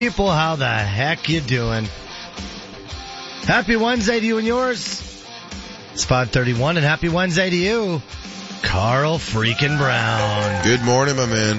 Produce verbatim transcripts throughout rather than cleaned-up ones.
People, how the heck you doing? Happy Wednesday to you and yours. It's five thirty-one, and happy Wednesday to you, Carl freaking Brown. Good morning, my man.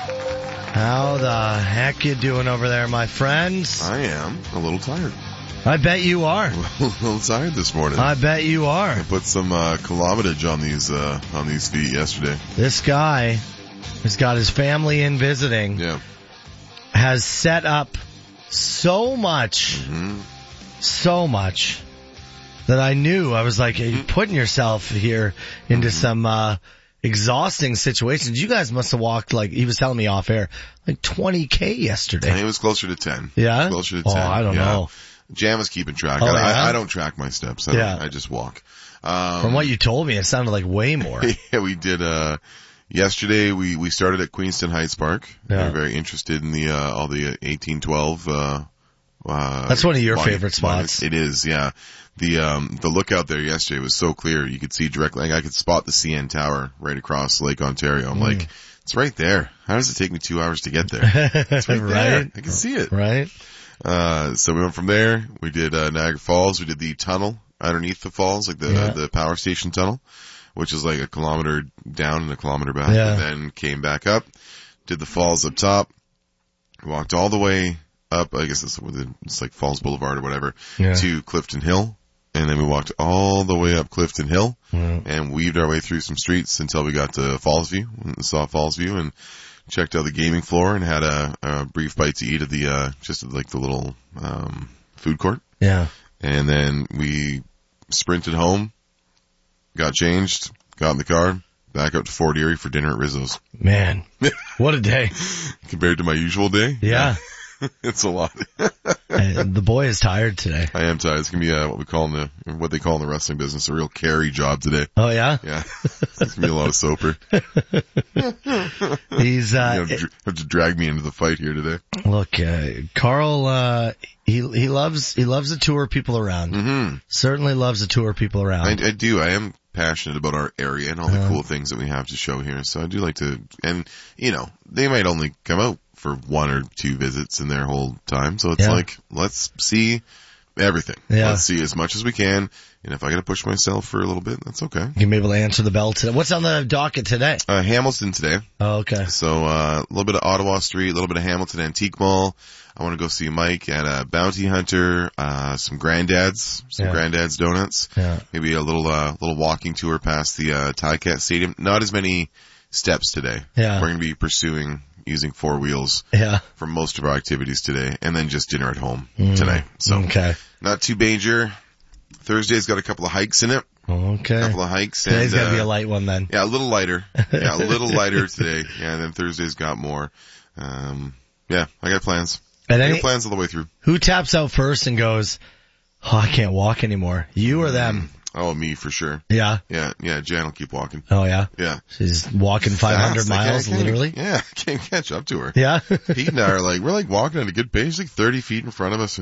How the heck you doing over there, my friends? I am a little tired. I bet you are. A little tired this morning. I bet you are. I put some uh, kilometage on these uh, on these feet yesterday. This guy has got his family in visiting. Yeah. Has set up so much, Mm-hmm. so much, that I knew, I was like, hey, you're putting yourself here into mm-hmm. some uh exhausting situations. You guys must have walked, like, he was telling me off air, like twenty K yesterday. It was closer to ten. Yeah? It was closer to ten. Oh, I don't yeah. know. Jam was keeping track. Oh, I, yeah? I, I don't track my steps. I, yeah. I just walk. Um, From what you told me, it sounded like way more. Yeah, we did, uh, yesterday we, we started at Queenston Heights Park. Yeah. We were very interested in the, uh, all the eighteen twelve, uh, uh, That's one of your money, favorite spots. Money. It is, yeah. The, um, the lookout there yesterday was so clear. You could see directly, like I could spot the C N Tower right across Lake Ontario. I'm mm. like, it's right there. How does it take me two hours to get there? It's right, right there. I can see it. Right. Uh, so we went from there. We did, uh, Niagara Falls. We did the tunnel underneath the falls, like the, yeah. uh, the power station tunnel, which is like a kilometer down and a kilometer back. Yeah. And then came back up, did the falls up top, walked all the way up, I guess it's, it's like Falls Boulevard or whatever, yeah. to Clifton Hill. And then we walked all the way up Clifton Hill mm. and weaved our way through some streets until we got to Falls View and saw Falls View and checked out the gaming floor and had a, a brief bite to eat at the, uh, just at like the little, um, food court. Yeah. And then we sprinted home, got changed, got in the car, back up to Fort Erie for dinner at Rizzo's. Man, what a day. Compared to my usual day? Yeah. It's a lot. And the boy is tired today. I am tired. It's gonna be uh, what we call in the what they call in the wrestling business a real carry job today. Oh yeah, yeah. It's gonna be a lot of soaper. He's uh, you have, to, have to drag me into the fight here today. Look, uh, Carl, uh, he he loves he loves to tour people around. Mm-hmm. Certainly loves to tour people around. I, I do. I am passionate about our area and all the uh, cool things that we have to show here. So I do like to, and you know, they might only come out for one or two visits in their whole time. So it's yeah. like, let's see everything. Yeah. Let's see as much as we can. And if I gotta push myself for a little bit, that's okay. You'll be able to answer the bell today. What's on the docket today? Uh, Hamilton today. Oh, okay. So, uh, a little bit of Ottawa Street, a little bit of Hamilton Antique Mall. I want to go see Mike at a Bounty Hunter, uh, some Grandad's, some yeah. Grandad's Donuts. Yeah. Maybe a little, uh, little walking tour past the, uh, Ticat Stadium. Not as many steps today. Yeah. We're going to be pursuing using four wheels yeah. for most of our activities today, and then just dinner at home mm. tonight. So, okay. Not too major. Thursday's got a couple of hikes in it. Okay. A couple of hikes. Today's and, got to uh, be a light one then. Yeah, a little lighter. Yeah, a little lighter today. Yeah, and then Thursday's got more. Um, yeah, I got plans. And I any, got plans all the way through. Who taps out first and goes, oh, I can't walk anymore? You or them? Oh, me for sure. Yeah. Yeah, yeah, Jan will keep walking. Oh yeah? Yeah. She's walking five hundred Fast. miles, I can't, literally? Yeah, I can't catch up to her. Yeah? Pete and I are like, we're like walking at a good pace, like thirty feet in front of us.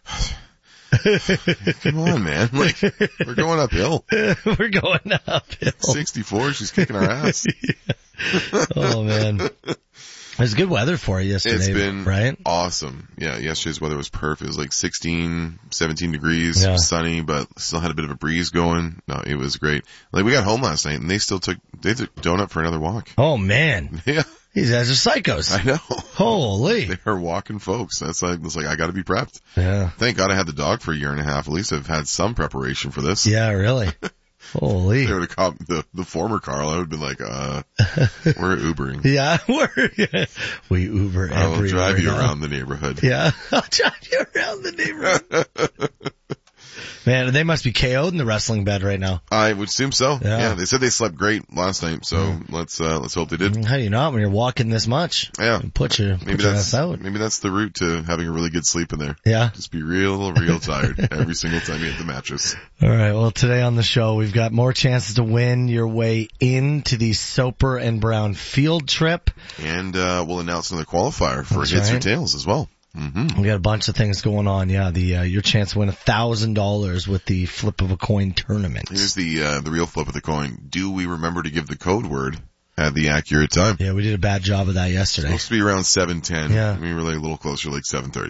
Come on, man. Like, we're going uphill. We're going uphill. sixty-four, she's kicking our ass. Yeah. Oh man. It was good weather for you yesterday, It's been right? awesome. Yeah, yesterday's weather was perfect. It was like sixteen, seventeen degrees, yeah. sunny, but still had a bit of a breeze going. No, it was great. Like, we got home last night and they still took, they took Donut for another walk. Oh man. Yeah. These guys are psychos. I know. Holy. They are walking folks. That's like, it's like, I gotta be prepped. Yeah. Thank God I had the dog for a year and a half. At least I've had some preparation for this. Yeah, really. Holy. They would have caught the, the former Carl. I would have been like, uh, we're Ubering. Yeah, we're, yeah. We Uber everywhere. I'll drive you now. around the neighborhood. Yeah, I'll drive you around the neighborhood. Man, they must be K O'd in the wrestling bed right now. I would assume so. Yeah. yeah they said they slept great last night, so mm. let's, uh, let's hope they did. How do you not when you're walking this much? Yeah. Put your, put maybe your that's, ass out. Maybe that's the route to having a really good sleep in there. Yeah. Just be real, real tired every single time you hit the mattress. All right. Well, today on the show, we've got more chances to win your way into the Soper and Brown field trip. And, uh, we'll announce another qualifier for That's Hits right. or Tails as well. Mm-hmm. We got a bunch of things going on. Yeah, the uh, your chance to win a thousand dollars with the flip of a coin tournament. Here's the uh, the real flip of the coin. Do we remember to give the code word had the accurate time. Yeah, we did a bad job of that yesterday. Supposed to be around seven ten. Yeah. We were like a little closer, like seven thirty.